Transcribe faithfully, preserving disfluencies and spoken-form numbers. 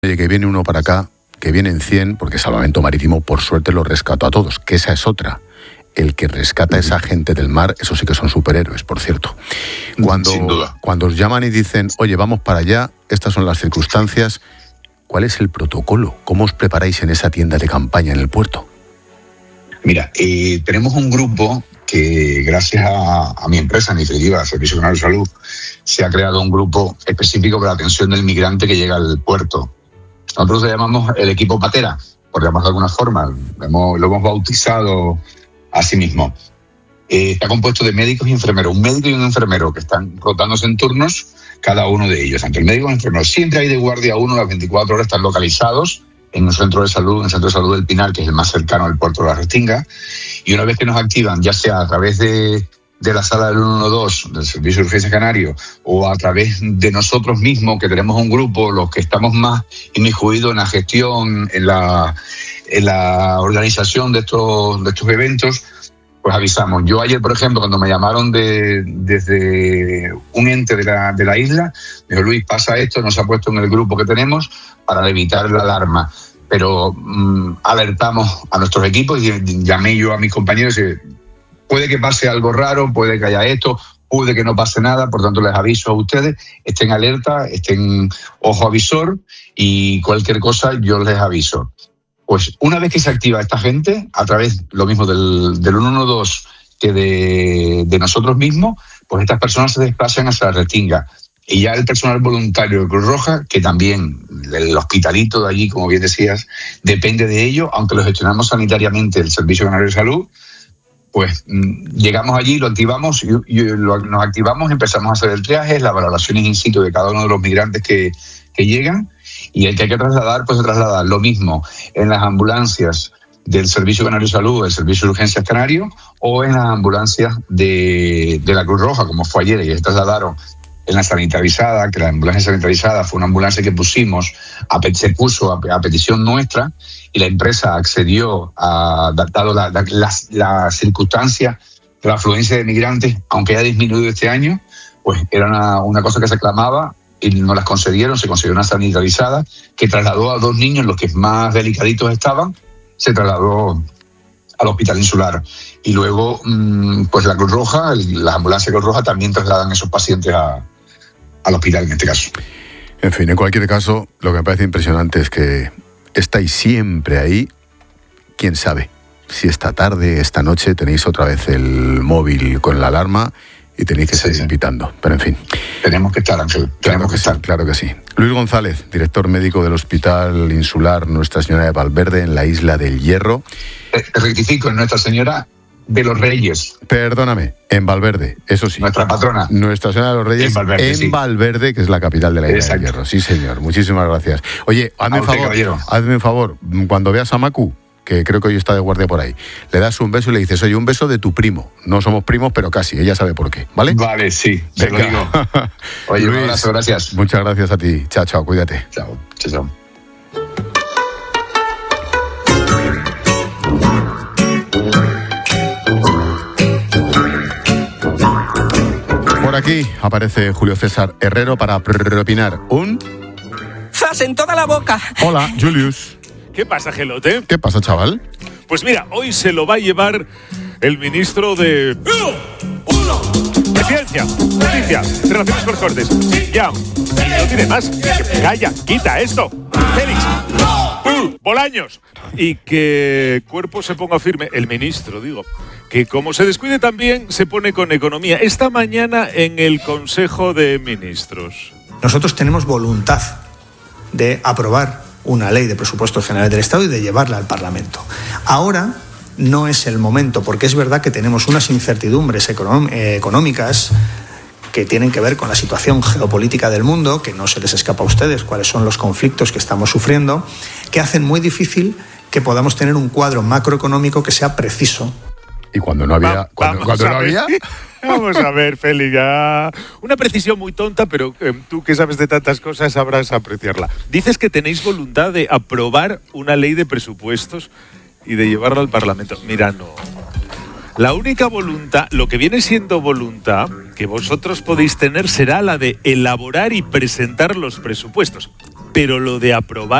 Oye, que viene uno para acá, que vienen cien, porque Salvamento Marítimo, por suerte, los rescató a todos, que esa es otra. El que rescata a esa gente del mar, eso sí que son superhéroes, por cierto. Cuando, Sin duda. Cuando os llaman y dicen, oye, vamos para allá, estas son las circunstancias, ¿cuál es el protocolo? ¿Cómo os preparáis en esa tienda de campaña en el puerto? Mira, eh, tenemos un grupo que gracias a, a mi empresa, en definitiva, Servicio Canario de Salud, se ha creado un grupo específico para la atención del migrante que llega al puerto. Nosotros le llamamos el equipo Patera, por llamarlo de alguna forma, lo hemos, lo hemos bautizado a sí mismo. Eh, está compuesto de médicos y enfermeros, un médico y un enfermero que están rotándose en turnos, cada uno de ellos, tanto el médico como el enfermero. Siempre hay de guardia uno, las veinticuatro horas están localizados en un centro de salud, en el centro de salud del Pinar, que es el más cercano al puerto de la Restinga, y una vez que nos activan, ya sea a través de, de la sala del ciento doce del Servicio de Urgencia Canario o a través de nosotros mismos, que tenemos un grupo, los que estamos más inmiscuidos en la gestión, en la, en la organización de estos, de estos eventos, pues avisamos. Yo ayer, por ejemplo, cuando me llamaron de, desde un ente de la, de la isla, me dijo, Luis, pasa esto, nos ha puesto en el grupo que tenemos para evitar la alarma. Pero mmm, alertamos a nuestros equipos y llamé yo a mis compañeros y dije, puede que pase algo raro, puede que haya esto, puede que no pase nada, por tanto les aviso a ustedes, estén alerta, estén ojo avisor y cualquier cosa yo les aviso. Pues una vez que se activa esta gente, a través lo mismo del, del ciento doce que de, de nosotros mismos, pues estas personas se desplazan hacia la Restinga. Y ya el personal voluntario de Cruz Roja, que también el hospitalito de allí, como bien decías, depende de ello, aunque lo gestionamos sanitariamente el Servicio Canario de Salud, pues mmm, llegamos allí, lo activamos, y, y lo, nos activamos, empezamos a hacer el triaje, las valoraciones in situ de cada uno de los migrantes que, que llegan, y el que hay que trasladar, pues se traslada. Lo mismo en las ambulancias del Servicio Canario de Salud, del Servicio de Urgencias Canario, o en las ambulancias de, de la Cruz Roja, como fue ayer, y se trasladaron en la sanitarizada, que la ambulancia sanitarizada fue una ambulancia que pusimos, a, se puso a, a petición nuestra, y la empresa accedió, a, dado la, la, la, la circunstancia de la afluencia de migrantes, aunque haya disminuido este año, pues era una, una cosa que se clamaba, y nos las concedieron, se consiguió una sanitarizada que trasladó a dos niños, los que más delicaditos estaban, se trasladó al hospital insular. Y luego, pues la Cruz Roja, las ambulancias Cruz Roja también trasladan esos pacientes a, al hospital en este caso. En fin, en cualquier caso, lo que me parece impresionante es que estáis siempre ahí, quién sabe, si esta tarde, esta noche tenéis otra vez el móvil con la alarma y tenéis que seguir sí, sí. invitando, pero en fin. Tenemos que estar, Ángel, tenemos claro que estar. Sí, claro que sí. Luis González, director médico del Hospital Insular Nuestra Señora de Valverde en la Isla del Hierro. Eh, rectifico, en Nuestra Señora de los Reyes. Perdóname, en Valverde, eso sí. Nuestra patrona. Nuestra Señora de los Reyes en Valverde, en sí. Valverde, que es la capital de la Isla Exacto. del Hierro. Sí, señor, muchísimas gracias. Oye, hazme un favor, caballero. hazme un favor, cuando veas a Macu, que creo que hoy está de guardia por ahí, le das un beso y le dices, oye, un beso de tu primo. No somos primos, pero casi, ella sabe por qué, ¿vale? Vale, sí, te lo digo. Oye, Luis, un abrazo, gracias. Muchas gracias a ti. Chao, chao, cuídate. Chao, chao, chao. Por aquí aparece Julio César Herrero para propinar un... ¡Zas en toda la boca! Hola, Julius. ¿Qué pasa, Gelote? ¿Qué pasa, chaval? Pues mira, hoy se lo va a llevar el ministro de... ¡Uno! ¡Uno! Presidencia, Justicia, Relaciones con Cortes. Ya, no tiene más. Que calla, quita esto. Félix. ¡Uh! Bolaños. Y que cuerpo se ponga firme, el ministro, digo, que como se descuide también se pone con economía. Esta mañana en el Consejo de Ministros. Nosotros tenemos voluntad de aprobar una ley de presupuestos generales del Estado y de llevarla al Parlamento. Ahora no es el momento, porque es verdad que tenemos unas incertidumbres económ- eh, económicas que tienen que ver con la situación geopolítica del mundo, que no se les escapa a ustedes cuáles son los conflictos que estamos sufriendo, que hacen muy difícil que podamos tener un cuadro macroeconómico que sea preciso. Y cuando no había... Va, cuando, cuando no había... Vamos a ver, Félix, ya... Una precisión muy tonta, pero eh, tú que sabes de tantas cosas sabrás apreciarla. Dices que tenéis voluntad de aprobar una ley de presupuestos y de llevarla al Parlamento. Mira, no. La única voluntad, lo que viene siendo voluntad, que vosotros podéis tener será la de elaborar y presentar los presupuestos. pero lo de aprobar